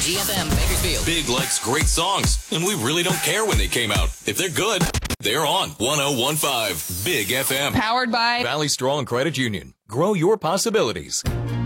Energy FM, Bakersfield. Big likes great songs, and we really don't care when they came out. If they're good, they're on 101.5 Big FM. Powered by Valley Strong Credit Union. Grow your possibilities.